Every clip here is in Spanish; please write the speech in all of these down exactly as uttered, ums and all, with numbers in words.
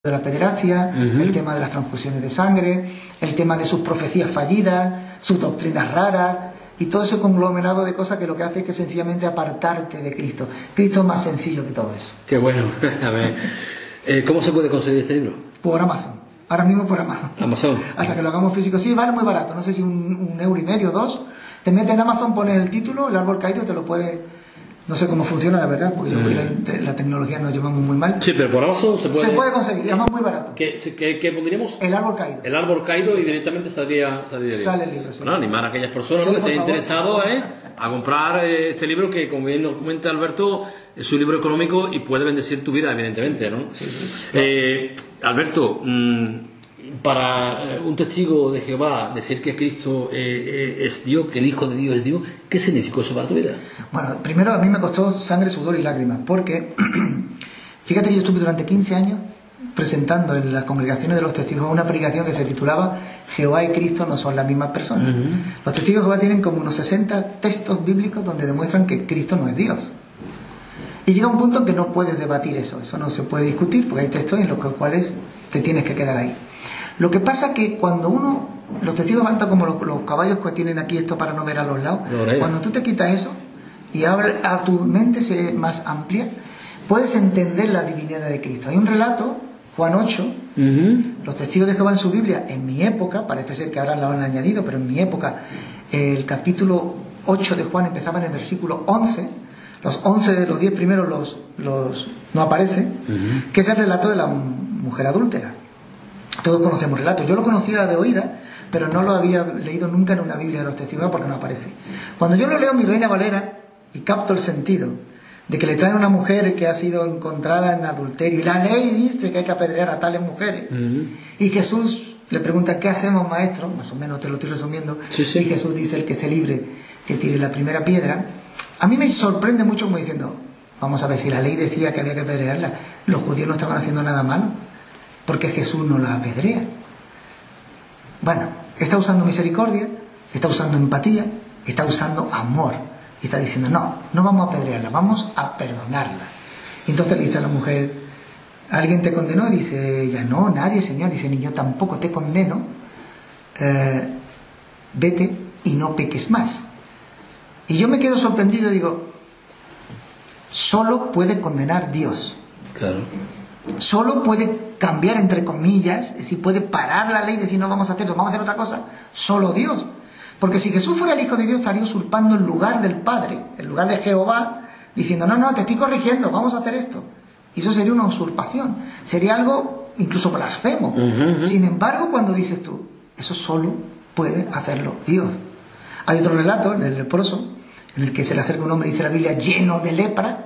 de la pederastia, uh-huh. el tema de las transfusiones de sangre, el tema de sus profecías fallidas, sus doctrinas raras y todo ese conglomerado de cosas que lo que hace es que sencillamente apartarte de Cristo. Cristo es más sencillo que todo eso. Qué bueno. A ver, eh, ¿cómo se puede conseguir este libro? Por Amazon. Ahora mismo por Amazon. Amazon. Hasta que lo hagamos físico. Sí, vale muy barato. No sé si un, un euro y medio, dos. Te metes en Amazon, pones el título, el árbol caído, te lo puede... No sé cómo funciona, la verdad, porque mm. la, la tecnología nos llevamos muy mal. Sí, pero por Amazon se puede... Se puede conseguir, además muy barato. ¿Qué, qué, qué pondríamos? El árbol caído. El árbol caído y directamente saldría, saldría el libro. Sale el libro, sí. Bueno, animar a aquellas personas sí, que estén interesados ¿eh? a comprar eh, este libro que, como bien nos comenta Alberto, es un libro económico y puede bendecir tu vida, evidentemente, ¿no? Sí, sí, sí. Eh, Alberto, mmm, para un testigo de Jehová decir que Cristo eh, eh, es Dios, que el Hijo de Dios es Dios, ¿qué significó eso para tu vida? Bueno, primero a mí me costó sangre, sudor y lágrimas, porque fíjate que yo estuve durante quince años presentando en las congregaciones de los testigos una predicación que se titulaba Jehová y Cristo no son las mismas personas. Uh-huh. Los testigos de Jehová tienen como unos sesenta textos bíblicos donde demuestran que Cristo no es Dios. Y llega un punto en que no puedes debatir eso, eso no se puede discutir, porque hay textos en los cuales te tienes que quedar ahí. Lo que pasa que cuando uno, los testigos van como los, los caballos que tienen aquí esto para no ver a los lados, cuando tú te quitas eso y abre, a tu mente se más amplia, puedes entender la divinidad de Cristo. Hay un relato, Juan ocho, uh-huh. los testigos de Jehová en su Biblia, en mi época, parece ser que ahora lo han añadido, pero en mi época, el capítulo ocho de Juan empezaba en el versículo once, los once de los diez primeros los, los, no aparece, uh-huh. que es el relato de la mujer adúltera. Todos conocemos relatos. Yo lo conocía de oída, pero no lo había leído nunca en una Biblia de los testigos porque no aparece. Cuando yo lo leo en mi Reina Valera y capto el sentido de que le traen una mujer que ha sido encontrada en adulterio y la ley dice que hay que apedrear a tales mujeres, uh-huh. y Jesús le pregunta ¿qué hacemos, maestro? Más o menos te lo estoy resumiendo, sí, sí. Y Jesús dice el que esté libre que tire la primera piedra. A mí me sorprende mucho como diciendo, vamos a ver, si la ley decía que había que apedrearla, los judíos no estaban haciendo nada malo, porque Jesús no la apedrea. Bueno, está usando misericordia, está usando empatía, está usando amor, y está diciendo no, no vamos a apedrearla, vamos a perdonarla. Y entonces le dice a la mujer, ¿alguien te condenó? Y dice ella, no, nadie, Señor. Dice, ni yo tampoco te condeno, eh, vete y no peques más. Y yo me quedo sorprendido y digo, solo puede condenar Dios. Claro. Solo puede cambiar, entre comillas, es decir, puede parar la ley y decir no vamos a hacerlo, vamos a hacer otra cosa, solo Dios. Porque si Jesús fuera el Hijo de Dios estaría usurpando el lugar del Padre, el lugar de Jehová, diciendo no, no, te estoy corrigiendo, vamos a hacer esto. Y eso sería una usurpación, sería algo incluso blasfemo. Uh-huh, uh-huh. Sin embargo, cuando dices tú, eso solo puede hacerlo Dios. Hay otro relato, el del leproso, en el que se le acerca un hombre, dice la Biblia, lleno de lepra,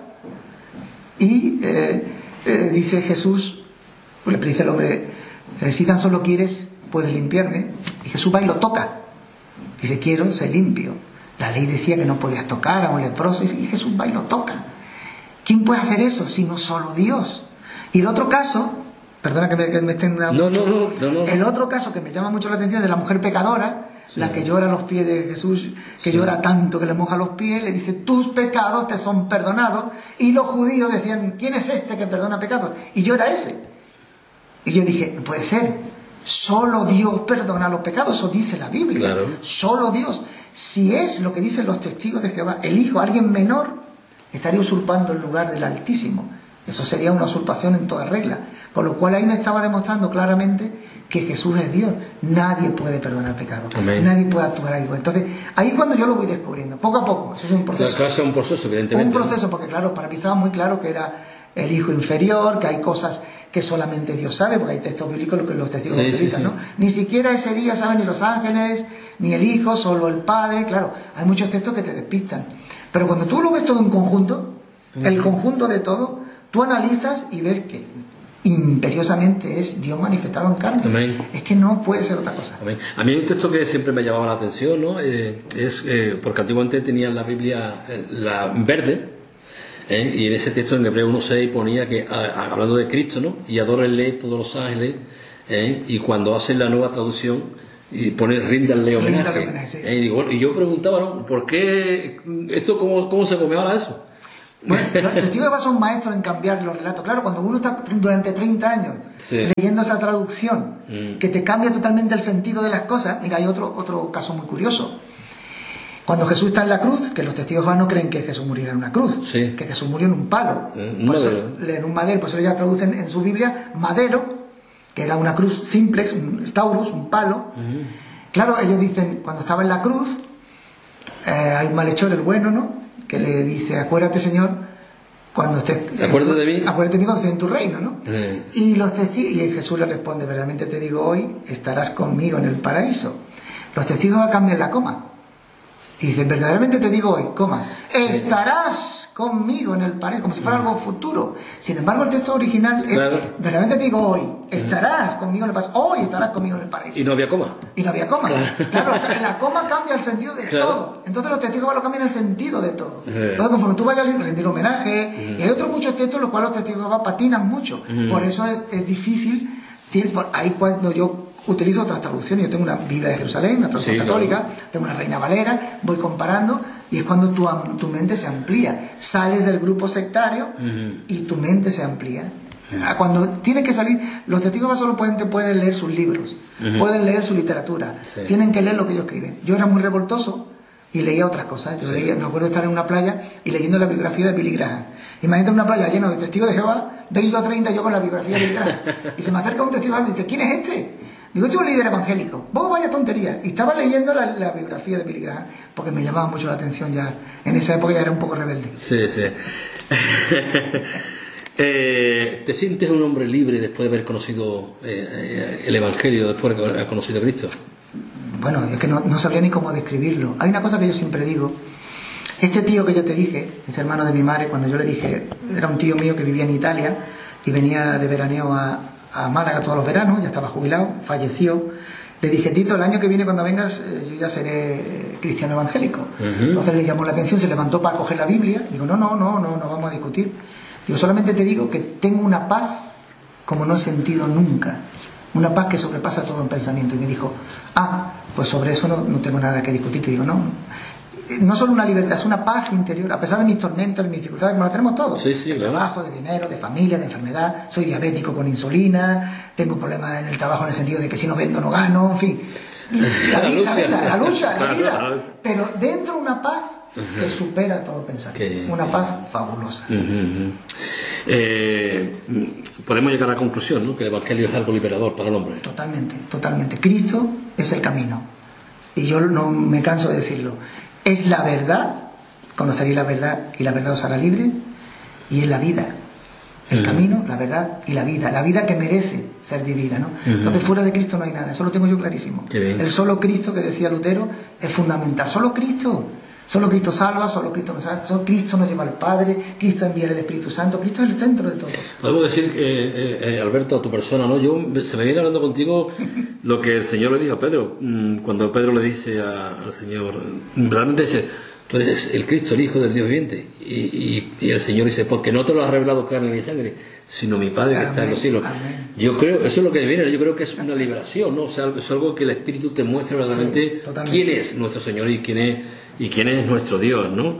y eh, eh, dice Jesús, le dice al hombre, eh, si tan solo quieres, puedes limpiarme. Y Jesús va y lo toca. Dice, quiero ser limpio. La ley decía que no podías tocar a un leproso. Y Jesús va y lo toca. ¿Quién puede hacer eso sino solo Dios? Y el otro caso, perdona que me, que me estén dando no, mucho, no, no, no, no. El otro caso que me llama mucho la atención es de la mujer pecadora, sí. La que llora a los pies de Jesús, que sí. Llora tanto que le moja los pies, le dice, tus pecados te son perdonados. Y los judíos decían, ¿quién es este que perdona pecados? Y yo era ese. Y yo dije, no puede ser, solo Dios perdona los pecados, eso dice la Biblia, claro. Solo Dios. Si es lo que dicen los testigos de Jehová, el Hijo, alguien menor, estaría usurpando el lugar del Altísimo. Eso sería una usurpación en toda regla. Con lo cual ahí me estaba demostrando claramente que Jesús es Dios. Nadie puede perdonar pecados. Amén. Nadie puede actuar ahí. Entonces, ahí es cuando yo lo voy descubriendo, poco a poco. Eso es un proceso. Claro, es un proceso, evidentemente. Un proceso, porque claro, para mí estaba muy claro que era el hijo inferior, que hay cosas que solamente Dios sabe, porque hay textos bíblicos que los testigos sí, utilizan, sí, sí. ¿no? Ni siquiera ese día saben ni los ángeles, ni el hijo, solo el padre. Claro, hay muchos textos que te despistan. Pero cuando tú lo ves todo en conjunto, uh-huh. el conjunto de todo, tú analizas y ves que imperiosamente es Dios manifestado en carne. Amén. Es que no puede ser otra cosa. Amén. A mí hay un texto que siempre me llamaba la atención, ¿no? Eh, es eh, porque antiguamente tenían la Biblia eh, la verde. ¿Eh? Y en ese texto en Hebreo uno seis ponía que a, a, hablando de Cristo, ¿no? Y adórenle todos los ángeles, ¿eh? Y cuando hacen la nueva traducción y pone ríndanle homenaje, sí. ¿eh? Y, digo, bueno, y yo preguntaba, ¿no? ¿Por qué esto cómo, cómo se come ahora eso? Bueno, los testigos de Jehová son maestros en cambiar los relatos. Claro, cuando uno está durante treinta años sí. leyendo esa traducción mm. que te cambia totalmente el sentido de las cosas. Mira, hay otro, otro caso muy curioso. Cuando Jesús está en la cruz, que los testigos de Jehová no creen que Jesús muriera en una cruz, sí. que Jesús murió en un palo. Un por madero. Eso, en un madero, por eso ya traducen en su Biblia madero, que era una cruz simplex, un staurus, un palo. Mm. Claro, ellos dicen, cuando estaba en la cruz, eh, hay un malhechor, el bueno, ¿no?, que le dice, acuérdate, Señor, cuando estés, acuérdate de mí, acuérdate de mí cuando estés en tu reino, ¿no? Sí. Y los testigos, y Jesús le responde, verdaderamente te digo, hoy estarás conmigo en el paraíso. Los testigos cambian la coma. Y dice, verdaderamente te digo hoy, coma, estarás conmigo en el paraíso, como si fuera algo futuro. Sin embargo, el texto original es, claro. verdaderamente te digo hoy, estarás conmigo en el paraíso, hoy estarás conmigo en el paraíso. Y no había coma. Y no había coma. Claro, la coma cambia el sentido de claro. todo. Entonces los testigos lo cambian el sentido de todo. Entonces, conforme tú vayas a rendir homenaje, uh-huh. y hay otros muchos textos en los cuales los testigos patinan mucho. Uh-huh. Por eso es, es difícil. Ahí cuando yo utilizo otras traducciones, yo tengo una Biblia de Jerusalén, una traducción sí, católica, claro. tengo una Reina Valera, voy comparando, y es cuando tu, tu mente se amplía, sales del grupo sectario uh-huh. y tu mente se amplía. Uh-huh. Cuando tiene que salir, los testigos solo pueden, pueden leer sus libros, uh-huh. pueden leer su literatura, sí. tienen que leer lo que ellos escriben. Yo era muy revoltoso y leía otras cosas. Yo sí. leía, me acuerdo de estar en una playa y leyendo la biografía de Billy Graham. Imagínate una playa llena de testigos de Jehová, veinte o treinta yo con la biografía de Billy Graham. Y se me acerca un testigo y me dice, ¿quién es este? Digo, yo soy un líder evangélico. Vos vaya tontería. Y estaba leyendo la, la biografía de Billy Graham porque me llamaba mucho la atención ya. En esa época ya era un poco rebelde. Sí, sí. eh, ¿Te sientes un hombre libre después de haber conocido eh, el Evangelio, después de haber conocido a Cristo? Bueno, es que no, no sabría ni cómo describirlo. Hay una cosa que yo siempre digo. Este tío que yo te dije, ese hermano de mi madre, cuando yo le dije, era un tío mío que vivía en Italia y venía de veraneo a... a Málaga todos los veranos, ya estaba jubilado, falleció. Le dije, Tito, el año que viene cuando vengas eh, yo ya seré cristiano evangélico. Uh-huh. Entonces le llamó la atención, se levantó para coger la Biblia. Digo, no, no, no, no, no vamos a discutir. Digo, solamente te digo que tengo una paz como no he sentido nunca. Una paz que sobrepasa todo el pensamiento. Y me dijo, ah, pues sobre eso no, no tengo nada que discutir. Te digo, no, no solo una libertad, es una paz interior, a pesar de mis tormentas, de mis dificultades, como la tenemos todos, sí, sí, de claro. trabajo, de dinero, de familia, de enfermedad, soy diabético con insulina, tengo problemas en el trabajo en el sentido de que si no vendo no gano, en fin, la, la, vida, la, vida, la lucha, la vida, pero dentro una paz que supera todo pensamiento, que... una paz fabulosa. Uh-huh, uh-huh. Eh, podemos llegar a la conclusión, ¿no?, que el Evangelio es algo liberador para el hombre. Totalmente, totalmente. Cristo es el camino, y yo no me canso de decirlo. Es la verdad, conoceréis la verdad y la verdad os hará libre, y es la vida, el uh-huh. camino, la verdad y la vida, la vida que merece ser vivida, ¿no? Uh-huh. Entonces fuera de Cristo no hay nada, eso lo tengo yo clarísimo. El solo Cristo que decía Lutero es fundamental, solo Cristo, solo Cristo salva, solo Cristo nos salva, solo Cristo nos lleva al Padre, Cristo envía el Espíritu Santo, Cristo es el centro de todo. Podemos decir, eh, eh, Alberto, a tu persona, ¿no? Yo se me viene hablando contigo lo que el Señor le dijo a Pedro, cuando Pedro le dice a, al Señor, realmente dice, tú eres el Cristo, el Hijo del Dios viviente, y, y, y el Señor dice, porque no te lo ha revelado carne ni sangre, sino mi Padre que Amén. Está en los cielos. Amén. Yo creo, eso es lo que viene, yo creo que es una liberación, ¿no? O sea, es algo que el Espíritu te muestra verdaderamente sí, quién es nuestro Señor y quién es y quién es nuestro Dios, ¿no?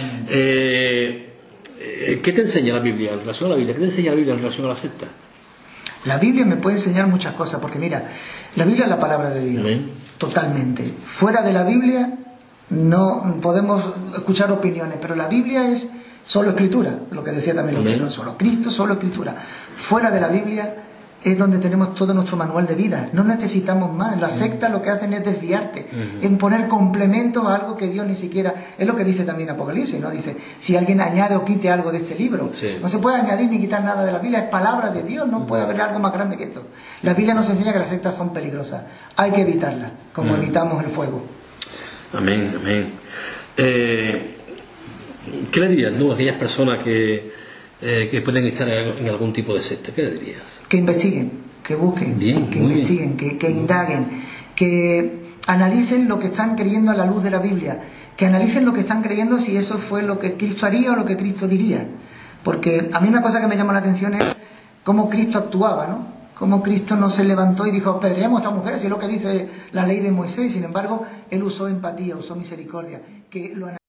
Eh, eh, ¿Qué te enseña la Biblia en relación a la Biblia? ¿Qué te enseña la Biblia en relación a la secta? La Biblia me puede enseñar muchas cosas, porque mira, la Biblia es la palabra de Dios, ¿sí? Totalmente. Fuera de la Biblia no podemos escuchar opiniones, pero la Biblia es solo escritura, lo que decía también Lutero, solo Cristo, solo escritura. Fuera de la Biblia es donde tenemos todo nuestro manual de vida, no necesitamos más. La secta lo que hacen es desviarte, uh-huh. en poner complementos a algo que Dios ni siquiera, es lo que dice también Apocalipsis, ¿no? Dice, si alguien añade o quite algo de este libro, sí. no se puede añadir ni quitar nada de la Biblia, es palabra de Dios, no uh-huh. puede haber algo más grande que esto. La Biblia nos enseña que las sectas son peligrosas, hay que evitarlas, como uh-huh. evitamos el fuego. Amén, amén. Eh, ¿Qué le dirías, no, a aquellas personas que Eh, que pueden estar en algún tipo de secta? ¿Qué le dirías? Que investiguen, que busquen, bien, que investiguen, que, que indaguen, que analicen lo que están creyendo a la luz de la Biblia, que analicen lo que están creyendo si eso fue lo que Cristo haría o lo que Cristo diría. Porque a mí una cosa que me llama la atención es cómo Cristo actuaba, ¿no? Cómo Cristo no se levantó y dijo, apedreemos a esta mujer, si es lo que dice la ley de Moisés. Sin embargo, Él usó empatía, usó misericordia, que lo